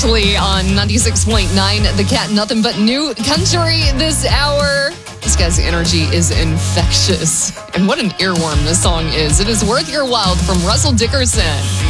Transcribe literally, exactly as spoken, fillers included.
Ashley on ninety-six point nine The Cat. Nothing but new country this hour. This guy's energy is infectious. And what an earworm this song is. It is Worth Your While from Russell Dickerson.